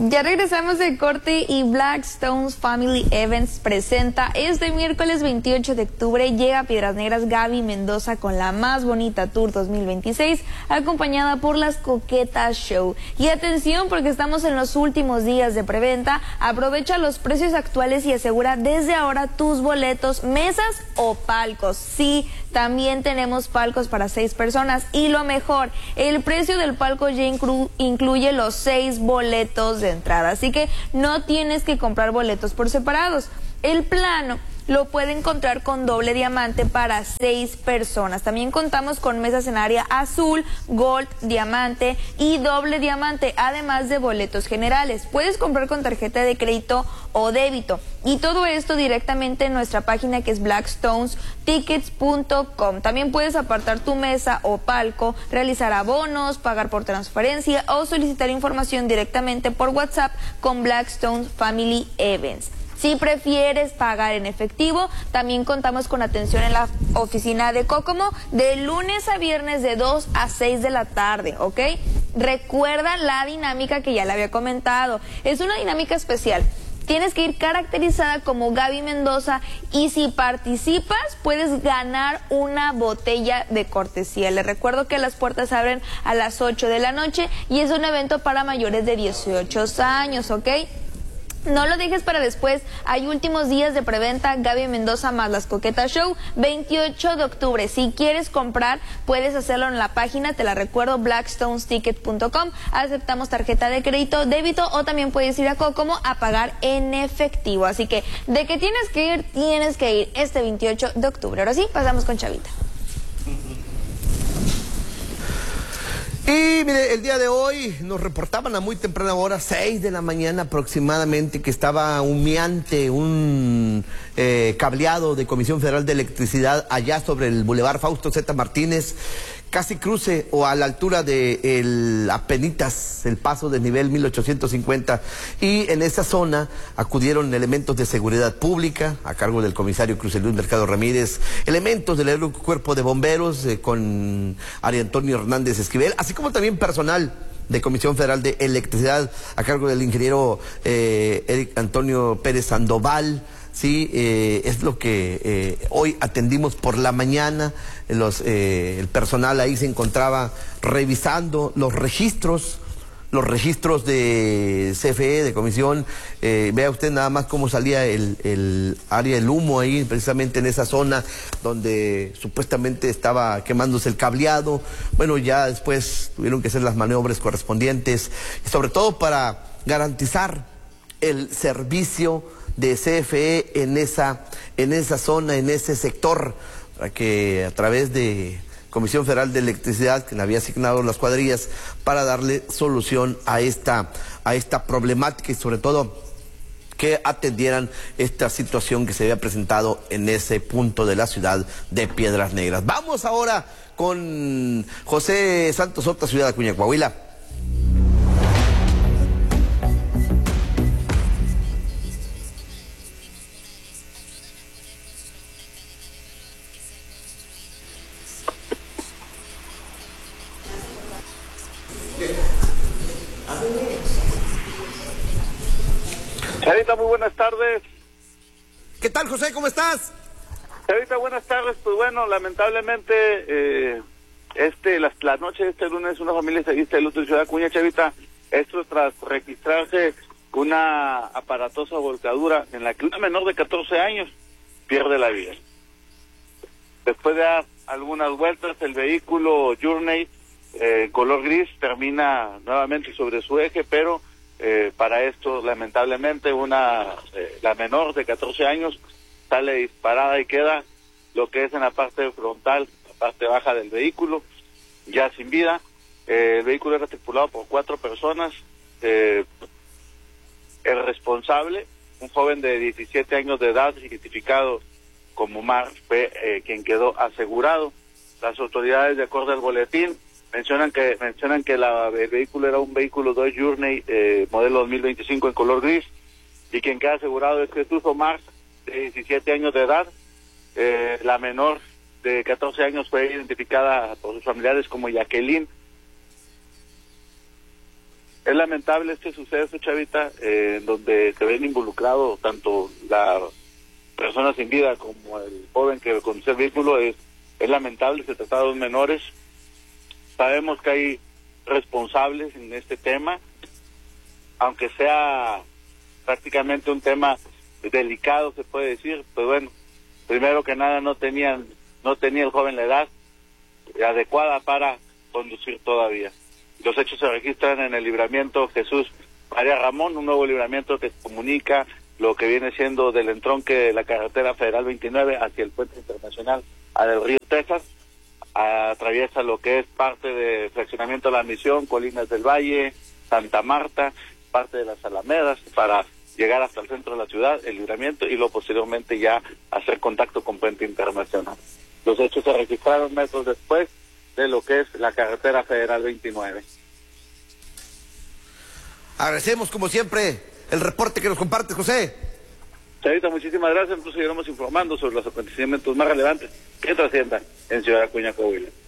Ya regresamos de corte y Blackstone's Family Events presenta este miércoles 28 de octubre. Llega a Piedras Negras Gaby Mendoza con la más bonita Tour 2026, acompañada por las Coquetas Show. Y atención, porque estamos en los últimos días de preventa. Aprovecha los precios actuales y asegura desde ahora tus boletos, mesas o palcos. Sí, también tenemos palcos para 6 personas. Y lo mejor, el precio del palco ya incluye los 6 boletos de entrada, así que no tienes que comprar boletos por separados. El plano lo puede encontrar con doble diamante para 6 personas. También contamos con mesas en área azul, gold, diamante y doble diamante, además de boletos generales. Puedes comprar con tarjeta de crédito o débito. Y todo esto directamente en nuestra página, que es blackstonestickets.com. También puedes apartar tu mesa o palco, realizar abonos, pagar por transferencia o solicitar información directamente por WhatsApp con Blackstone Family Events. Si prefieres pagar en efectivo, también contamos con atención en la oficina de Kokomo de lunes a viernes de 2 a 6 de la tarde, ¿ok? Recuerda la dinámica que ya le había comentado. Es una dinámica especial. Tienes que ir caracterizada como Gaby Mendoza y si participas puedes ganar una botella de cortesía. Les recuerdo que las puertas abren a las 8 de la noche y es un evento para mayores de 18 años, ¿ok? No lo dejes para después. Hay últimos días de preventa. Gaby Mendoza más las Coquetas Show, 28 de octubre. Si quieres comprar, puedes hacerlo en la página, te la recuerdo, blackstonesticket.com. Aceptamos tarjeta de crédito, débito, o también puedes ir a Kokomo a pagar en efectivo. Así que, de que tienes que ir este 28 de octubre. Ahora sí, pasamos con Chavita. Y mire, el día de hoy nos reportaban a muy temprana hora, 6 de la mañana aproximadamente, que estaba humeante un cableado de Comisión Federal de Electricidad allá sobre el Boulevard Fausto Z. Martínez, casi cruce o a la altura de apenitas el paso del nivel 1850, y en esa zona acudieron elementos de seguridad pública a cargo del comisario Cruz Luis Mercado Ramírez, elementos del Cuerpo de Bomberos con Ari Antonio Hernández Esquivel, así como también personal de Comisión Federal de Electricidad a cargo del ingeniero Eric Antonio Pérez Sandoval. Sí, es lo que hoy atendimos por la mañana. El personal ahí se encontraba revisando los registros de CFE, de comisión. Vea usted nada más cómo salía el área del humo ahí, precisamente en esa zona donde supuestamente estaba quemándose el cableado. Bueno, ya después tuvieron que hacer las maniobras correspondientes, y sobre todo para garantizar el servicio de CFE en esa zona, en ese sector, para que a través de Comisión Federal de Electricidad, que le había asignado las cuadrillas, para darle solución a esta problemática, y sobre todo que atendieran esta situación que se había presentado en ese punto de la ciudad de Piedras Negras. Vamos ahora con José Santos Horta, Ciudad de Acuña, Coahuila. Chavita, muy buenas tardes. ¿Qué tal, José? ¿Cómo estás? Chavita, buenas tardes. Pues bueno, lamentablemente, la noche de este lunes, una familia se viste de luto en Ciudad Acuña, Chavita. Esto tras registrarse una aparatosa volcadura en la que una menor de 14 años pierde la vida. Después de dar algunas vueltas, el vehículo Journey, color gris, termina nuevamente sobre su eje, pero para esto, lamentablemente, la menor de 14 años sale disparada y queda lo que es en la parte frontal, la parte baja del vehículo, ya sin vida. El vehículo era tripulado por 4 personas. El responsable, un joven de 17 años de edad, identificado como Mar, fue quien quedó asegurado. Las autoridades, de acuerdo al boletín, mencionan que el vehículo era un vehículo Dodge Journey modelo 2025 en color gris, y quien queda asegurado es Jesús Omar, de 17 años de edad. La menor de 14 años fue identificada por sus familiares como Jacqueline. Es lamentable este suceso, Chavita, en donde se ven involucrados tanto la persona sin vida como el joven que conduce el vehículo. Es lamentable, se trata de dos menores. Sabemos que hay responsables en este tema, aunque sea prácticamente un tema delicado, se puede decir. Pues bueno, primero que nada no tenía el joven la edad adecuada para conducir todavía. Los hechos se registran en el libramiento Jesús María Ramón, un nuevo libramiento que comunica lo que viene siendo del entronque de la carretera federal 29 hacia el puente internacional a del río Texas. Atraviesa lo que es parte de fraccionamiento de La Misión, Colinas del Valle, Santa Marta, parte de las Alamedas, para llegar hasta el centro de la ciudad, el libramiento, y luego posteriormente ya hacer contacto con puente internacional. Los hechos se registraron metros después de lo que es la carretera federal 29. Agradecemos como siempre el reporte que nos compartes, José. Chavita, muchísimas gracias. Nosotros seguiremos informando sobre los acontecimientos más relevantes que trasciendan en Ciudad Acuña, Coahuila.